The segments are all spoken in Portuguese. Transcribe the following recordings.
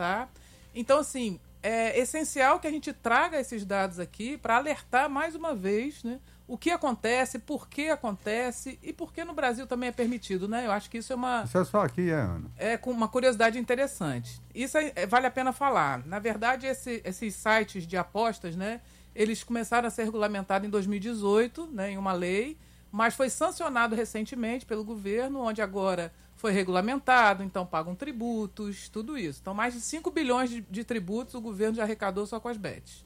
apostar. Então, assim, é essencial que a gente traga esses dados aqui para alertar mais uma vez, né, o que acontece, por que acontece e por que no Brasil também é permitido, né? Eu acho que isso é uma... Isso é só aqui, Ana? É com uma curiosidade interessante. Isso vale a pena falar. Na verdade, esses sites de apostas, né, eles começaram a ser regulamentados em 2018, né, em uma lei, mas foi sancionado recentemente pelo governo, onde agora foi regulamentado, então pagam tributos, tudo isso. Então, mais de 5 bilhões de tributos o governo já arrecadou só com as bets.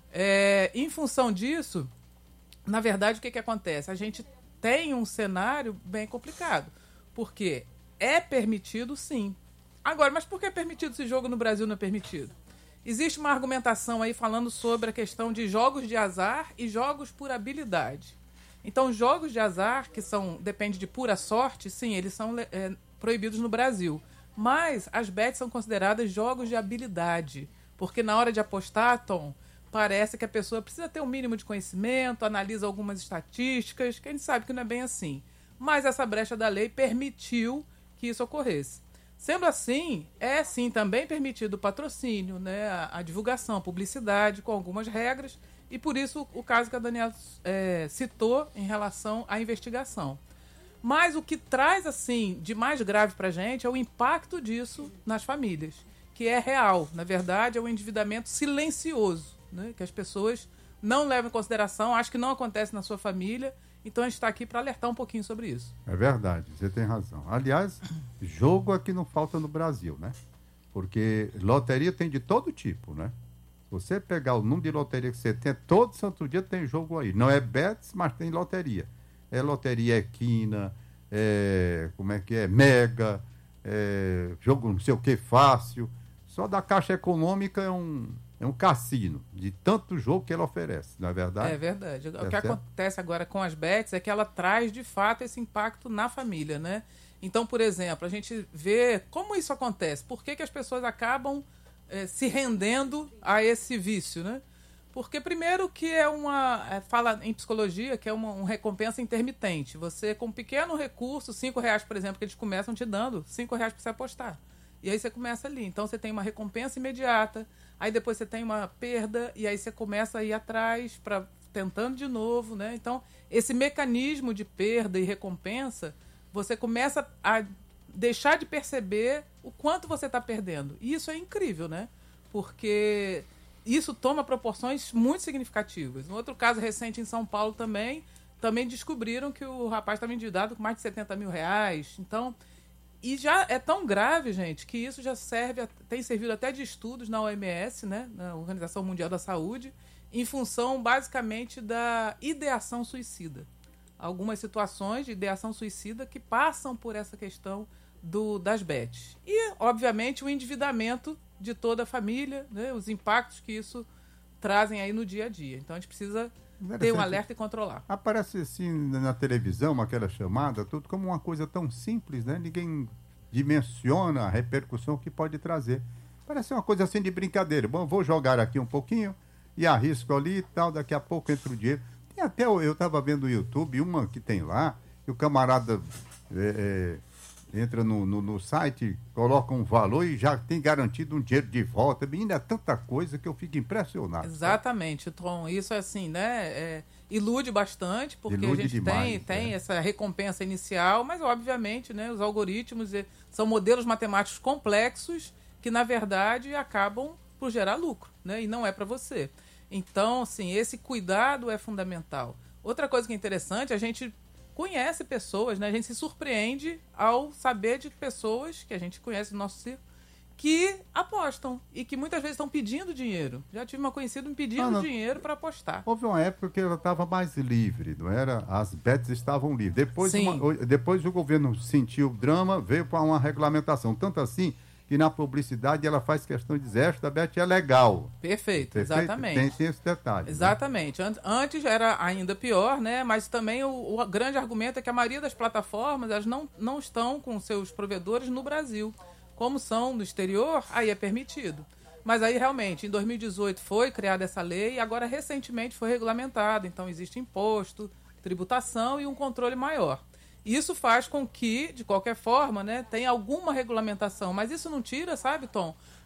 Em função disso, na verdade, o que acontece? A gente tem um cenário bem complicado, porque é permitido, sim. Agora, mas por que é permitido se jogo no Brasil não é permitido? Existe uma argumentação aí falando sobre a questão de jogos de azar e jogos por habilidade. Então, jogos de azar, que depende de pura sorte, sim, eles são proibidos no Brasil. Mas as bets são consideradas jogos de habilidade, porque na hora de apostar, Tom, parece que a pessoa precisa ter um mínimo de conhecimento, analisa algumas estatísticas, que a gente sabe que não é bem assim. Mas essa brecha da lei permitiu que isso ocorresse. Sendo assim, é sim também permitido o patrocínio, né, a divulgação, a publicidade, com algumas regras, e por isso o caso que a Daniela citou em relação à investigação. Mas o que traz assim de mais grave para a gente é o impacto disso nas famílias, que é real. Na verdade, é um endividamento silencioso, né, que as pessoas não levam em consideração, acho que não acontece na sua família. Então a gente está aqui para alertar um pouquinho sobre isso. É verdade, você tem razão. Aliás, jogo aqui não falta no Brasil, né? Porque loteria tem de todo tipo, né? Se você pegar o número de loteria que você tem, todo santo dia tem jogo aí. Não é bets, mas tem loteria. É loteria equina, como é que é? Mega, jogo não sei o que fácil. Só da Caixa Econômica é um cassino, de tanto jogo que ela oferece, não é verdade? É verdade. O que acontece agora com as bets é que ela traz, de fato, esse impacto na família, né? Então, por exemplo, a gente vê como isso acontece. Por que as pessoas acabam se rendendo a esse vício, né? Porque, primeiro, que fala em psicologia que é uma recompensa intermitente. Você, com um pequeno recurso, R$5, por exemplo, que eles começam te dando, R$5 para você apostar. E aí você começa ali. Então, você tem uma recompensa imediata, aí depois você tem uma perda, e aí você começa a ir atrás, tentando de novo, né? Então, esse mecanismo de perda e recompensa, você começa a deixar de perceber o quanto você está perdendo. E isso é incrível, né? Porque isso toma proporções muito significativas. Um outro caso recente em São Paulo também descobriram que o rapaz estava endividado com mais de R$70 mil. Então, e já é tão grave, gente, que isso já tem servido até de estudos na OMS, né, na Organização Mundial da Saúde, em função, basicamente, da ideação suicida. Algumas situações de ideação suicida que passam por essa questão das bets. E, obviamente, o endividamento de toda a família, né, os impactos que isso trazem aí no dia a dia. Então, a gente precisa ter um alerta e controlar. Aparece assim na televisão, aquela chamada, tudo como uma coisa tão simples, né? Ninguém dimensiona a repercussão que pode trazer. Parece uma coisa assim de brincadeira. Bom, vou jogar aqui um pouquinho e arrisco ali e tal, daqui a pouco entra o dinheiro. Tem até, eu estava vendo no YouTube, uma que tem lá, que o camarada entra no site, coloca um valor e já tem garantido um dinheiro de volta. Menina, é tanta coisa que eu fico impressionado. Exatamente, sabe? Tom. Isso é assim, né? Ilude bastante, porque a gente demais, tem essa recompensa inicial, mas obviamente, né, os algoritmos são modelos matemáticos complexos que, na verdade, acabam por gerar lucro, né? E não é para você. Então, assim, esse cuidado é fundamental. Outra coisa que é interessante, a gente conhece pessoas, né? A gente se surpreende ao saber de pessoas que a gente conhece do nosso círculo que apostam e que muitas vezes estão pedindo dinheiro. Já tive uma conhecida me pedindo dinheiro para apostar. Houve uma época que ela estava mais livre, não era? As bets estavam livres. Depois o governo sentiu o drama, veio para uma regulamentação. Tanto assim que na publicidade ela faz questão de dizer esta bet é legal. Perfeito? Exatamente. Tem esse detalhe. Exatamente. Né? Antes era ainda pior, né? Mas também o grande argumento é que a maioria das plataformas elas não estão com seus provedores no Brasil. Como são no exterior, aí é permitido. Mas aí realmente, em 2018 foi criada essa lei e agora recentemente foi regulamentada. Então existe imposto, tributação e um controle maior. Isso faz com que, de qualquer forma, né, tenha alguma regulamentação. Mas isso não tira, sabe, Tom,